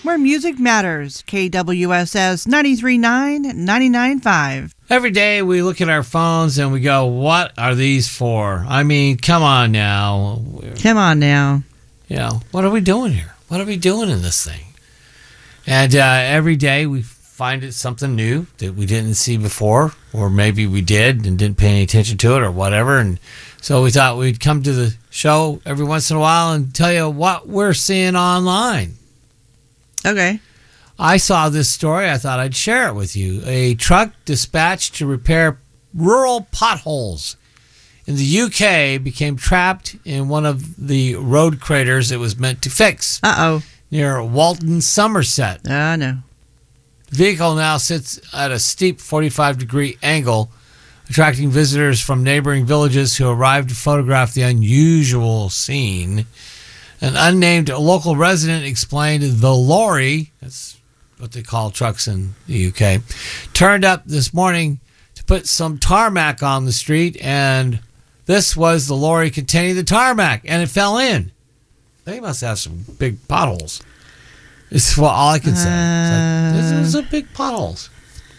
where music matters. KWSS 93.9, 99.5. Every day we look at our phones and we go, what are these for? I mean, come on now. Come on now. You know, what are we doing here? What are we doing in this thing? And every day we find it something new that we didn't see before, or maybe we did and didn't pay any attention to it or whatever. And so we thought we'd come to the show every once in a while and tell you what we're seeing online. Okay. I saw this story. I thought I'd share it with you. A truck dispatched to repair rural potholes in the UK became trapped in one of the road craters it was meant to fix. Uh-oh. Near Walton, Somerset. No. The vehicle now sits at a steep 45-degree angle, attracting visitors from neighboring villages who arrived to photograph the unusual scene. An unnamed local resident explained the lorry, that's what they call trucks in the UK, turned up this morning to put some tarmac on the street, and this was the lorry containing the tarmac, and it fell in. They must have some big potholes. It's all I can say. These are big potholes.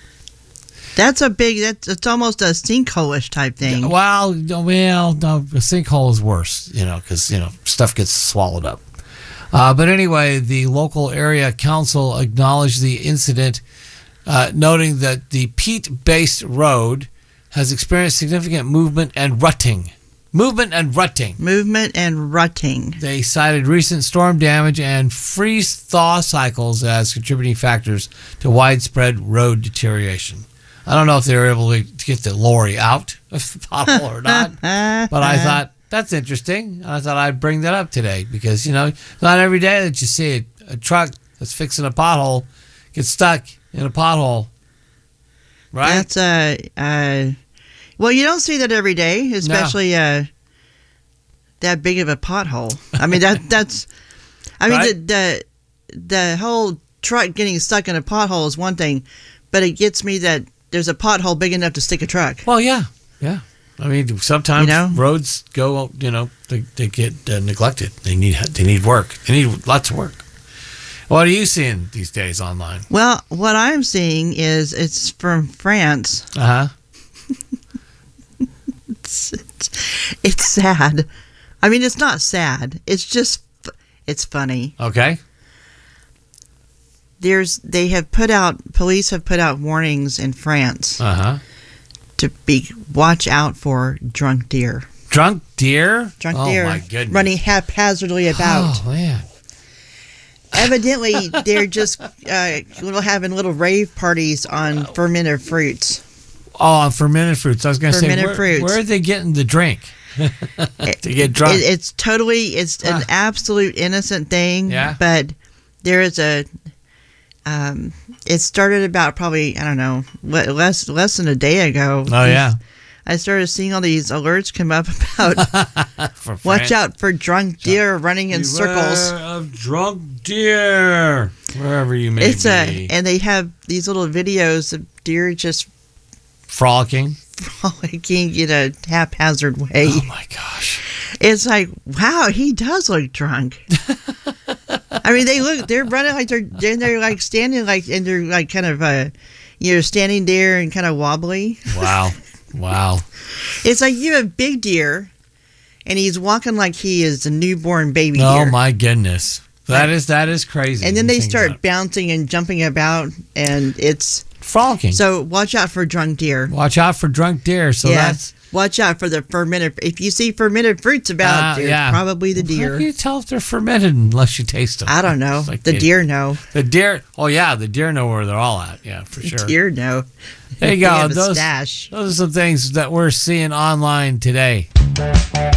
It's almost a sinkhole-ish type thing. No, a sinkhole is worse, because, stuff gets swallowed up. But anyway, the local area council acknowledged the incident, noting that the peat-based road has experienced significant movement and rutting. Movement and rutting. They cited recent storm damage and freeze-thaw cycles as contributing factors to widespread road deterioration. I don't know if they were able to get the lorry out of the pothole or not, but I thought, that's interesting. I thought I'd bring that up today because, not every day that you see a truck that's fixing a pothole get stuck in a pothole, right? That's well, you don't see that every day, especially that big of a pothole. I mean, right? the whole truck getting stuck in a pothole is one thing, but it gets me that there's a pothole big enough to stick a truck. Well, yeah. I mean, sometimes roads go, they get neglected. They need work. They need lots of work. What are you seeing these days online? Well, what I'm seeing is it's from France. Uh-huh. It's sad. I mean, it's not sad. It's just, it's funny. Okay. Police have put out warnings in France. Uh-huh. To watch out for drunk deer. Drunk deer? Drunk deer. Oh, my goodness. Running haphazardly about. Oh, man. Evidently, they're just having little rave parties on fermented fruits. Oh, on fermented fruits. I was going to say, where are they getting the drink to get drunk? It's an absolute innocent thing. Yeah. But there is it started about probably, I don't know, less than a day ago. Oh, yeah. I started seeing all these alerts come up about watch out for drunk deer running in circles. Beware of drunk deer, wherever you may be. And they have these little videos of deer just frolicking in a haphazard way. Oh my gosh! It's like, wow, he does look drunk. I mean, they're running like they're like standing like, and they're like kind of standing there and kind of wobbly. Wow. It's like you have big deer, and he's walking like he is a newborn baby deer. Oh my goodness, that is crazy. And then they start bouncing and jumping about, and it's frolicking. So watch out for drunk deer. Watch out for drunk deer. So that's. Watch out for the fermented. If you see fermented fruits about, probably the deer. How can you tell if they're fermented unless you taste them? I don't know. Like the deer know. The deer. Oh yeah, the deer know where they're all at. Yeah, for sure. The deer know. There you go. Those are some things that we're seeing online today.